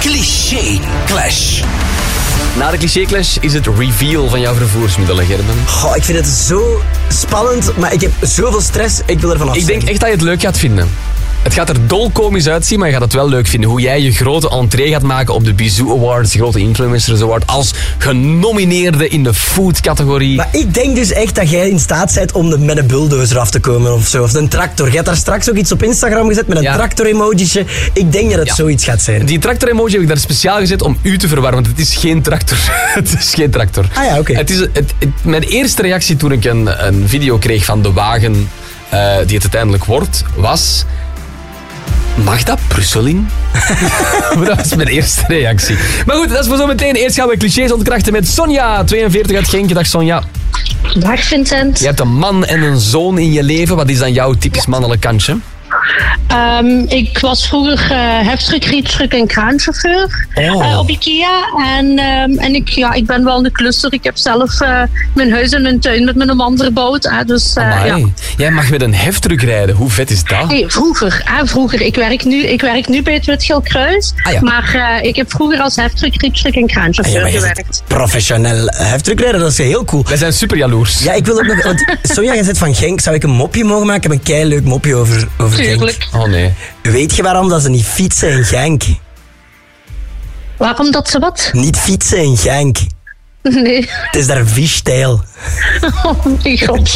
Cliché Clash. Na de Cliché Clash is het reveal van jouw vervoersmiddelen, Gerben. Goh, ik vind het zo spannend, maar ik heb zoveel stress. Ik wil ervan af zijn. Ik denk echt dat je het leuk gaat vinden. Het gaat er dolkomisch uitzien, maar je gaat het wel leuk vinden. Hoe jij je grote entree gaat maken op de Bizou Awards, de grote Influencers Award, als genomineerde in de food-categorie. Maar ik denk dus echt dat jij in staat bent om met een bulldozer af te komen of zo. Of een tractor. Je hebt daar straks ook iets op Instagram gezet met een tractor-emoji'tje. Ik denk dat het zoiets gaat zijn. Die tractor-emoji heb ik daar speciaal gezet om u te verwarren, want het is geen tractor. Het is geen tractor. Ah ja, oké. Mijn eerste reactie toen ik een video kreeg van de wagen die het uiteindelijk wordt, was... Mag dat Brusselin? Dat was mijn eerste reactie. Maar goed, dat is voor zometeen. Eerst gaan we clichés ontkrachten met Sonja, 42 uit Genk. Dag Sonja. Dag Vincent. Je hebt een man en een zoon in je leven. Wat is dan jouw typisch mannelijk kantje? Ik was vroeger heftruck, rietruck en kraanchauffeur op IKEA. En ik ben wel een klusser. Ik heb zelf mijn huis en mijn tuin met mijn man verbouwd. Dus, Jij mag met een heftruck rijden. Hoe vet is dat? Nee, vroeger. Ik werk nu bij het Wit-Geel Kruis. Maar ik heb vroeger als heftruck, rietruck en kraanchauffeur gewerkt. Professioneel heftruckrijder, dat is heel cool. Wij zijn super jaloers. Ja, ik wil ook nog... Want Sonja, je zit van Genk. Zou ik een mopje mogen maken? Ik heb een keileuk mopje over Genk. Oh nee. Weet je waarom dat ze niet fietsen in Genk? Waarom dat ze wat? Niet fietsen in Genk. Nee. Het is daar viesteil. Oh mijn god.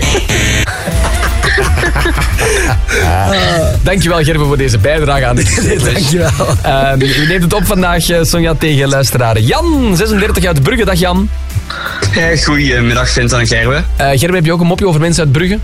Dankjewel Gerben voor deze bijdrage aan de Cliché. Dankjewel. U neemt het op vandaag, Sonja, tegen luisteraar Jan, 36 uit Brugge. Dag Jan. Goedemiddag Vincent en Gerben. Gerben, heb je ook een mopje over mensen uit Brugge?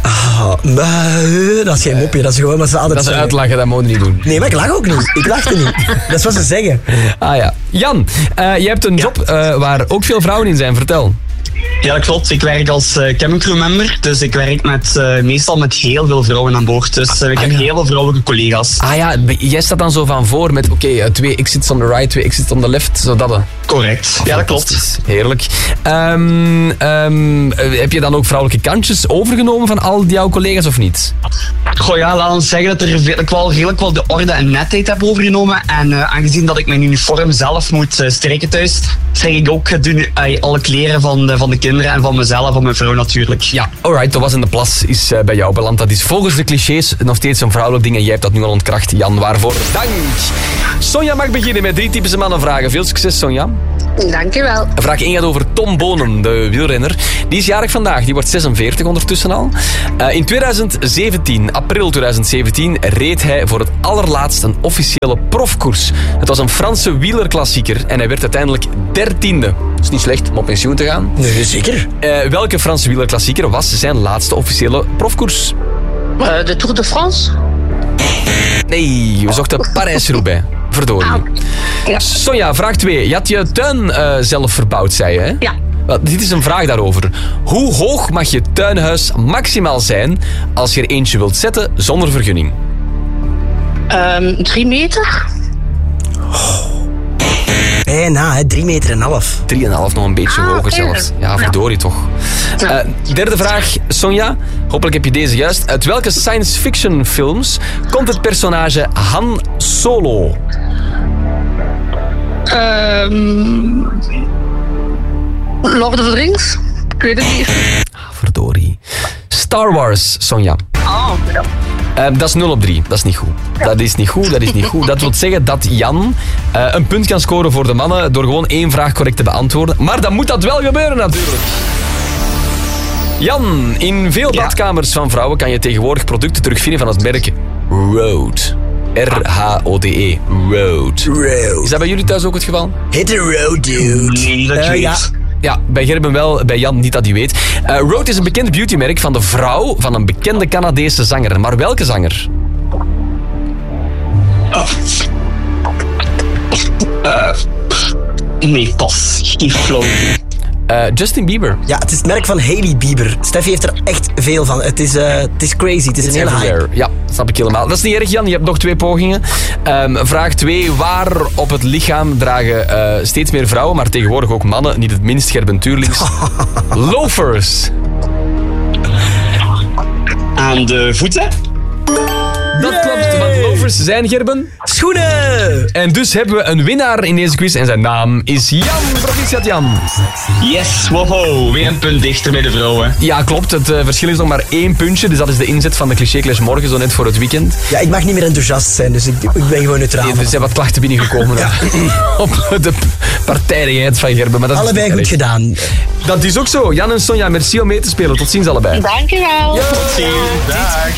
Dat is geen mopje, dat is gewoon wat ze altijd zeggen. Dat is zeggen. uitlachen, dat mogen we niet doen. Nee, maar ik lach ook niet. Ik lachte niet. Dat is wat ze zeggen. Ah ja. Jan, je hebt een job waar ook veel vrouwen in zijn. Vertel. Ja, dat klopt. Ik werk als cabin crew member. Dus ik werk meestal met heel veel vrouwen aan boord. Dus ik heb heel veel vrouwelijke collega's. Ah ja, jij staat dan zo van voor met 2 exits on the right, 2 exits on the left, zodat. Correct. Ja, dat klopt. Heerlijk. Heb je dan ook vrouwelijke kantjes overgenomen van al jouw collega's of niet? Goh ja, laat ons zeggen dat ik wel redelijk wel de orde en netheid heb overgenomen. En aangezien dat ik mijn uniform zelf moet strikken thuis, zeg ik ook alle kleren van de kinderen en van mezelf, van mijn vrouw natuurlijk. Ja, alright, dat was in de plas is bij jou beland. Dat is volgens de clichés nog steeds een vrouwelijk ding en jij hebt dat nu al ontkracht. Jan, waarvoor? Dank! Sonja mag beginnen met 3 typische mannenvragen. Veel succes, Sonja. Dankjewel. Vraag 1 gaat over Tom Bonen, de wielrenner. Die is jarig vandaag, die wordt 46 ondertussen al. In 2017, april 2017, reed hij voor het allerlaatst een officiële profkoers. Het was een Franse wielerklassieker en hij werd uiteindelijk 13e. Dat is niet slecht om op pensioen te gaan. Nee, zeker. Welke Franse wielerklassieker was zijn laatste officiële profkoers? De Tour de France? Nee, we zochten Parijs-Roubaix. Verdorie. Ja. Sonja, vraag 2. Je had je tuin zelf verbouwd, zei je, hè? Ja. Dit is een vraag daarover. Hoe hoog mag je tuinhuis maximaal zijn als je er eentje wilt zetten zonder vergunning? 3 meter? Bijna, 3,5 meter. 3,5, nog een beetje hoger zelfs. Ja, verdorie toch. Derde vraag, Sonja. Hopelijk heb je deze juist. Uit welke science fiction films komt het personage Han Solo? Lord of the Rings? Ik weet het niet. Verdorie. Star Wars, Sonja. Dat is 0 op 3. Dat is niet goed. Dat is niet goed. Dat wil zeggen dat Jan een punt kan scoren voor de mannen door gewoon 1 vraag correct te beantwoorden. Maar dan moet dat wel gebeuren natuurlijk. Jan, in veel badkamers van vrouwen kan je tegenwoordig producten terugvinden van het merk Rhode. R-H-O-D-E. Rhode. Is dat bij jullie thuis ook het geval? Hit the road, dude. Nee, dat je weet. Ja, bij Gerben wel, bij Jan niet dat hij weet. Rhode is een bekend beautymerk van de vrouw van een bekende Canadese zanger. Maar welke zanger? Nee, pas. Geen flauw. Justin Bieber. Ja, het is het merk van Hailey Bieber. Steffi heeft er echt veel van. Het is crazy. Het is een hele hype. Ja, snap ik helemaal. Dat is niet erg, Jan. Je hebt nog 2 pogingen. Vraag 2. Waar op het lichaam dragen steeds meer vrouwen, maar tegenwoordig ook mannen, niet het minst Gerben Tuurlings, loafers? Aan de voeten? Dat klopt, want loafers slippers zijn, Gerben? Schoenen! En dus hebben we een winnaar in deze quiz en zijn naam is Jan. Proficiat Jan. Yes, woho. Weer een punt dichter bij de vrouwen. Ja, klopt. Het verschil is nog maar 1 puntje. Dus dat is de inzet van de Cliché Clash morgen, zo net voor het weekend. Ja, ik mag niet meer enthousiast zijn, dus ik ben gewoon neutraal. Er zijn wat klachten binnengekomen op de partijdigheid van Gerben. Maar dat allebei is goed gedaan. Dat is ook zo. Jan en Sonja, merci om mee te spelen. Tot ziens allebei. Dankjewel. Tot ziens. Dag.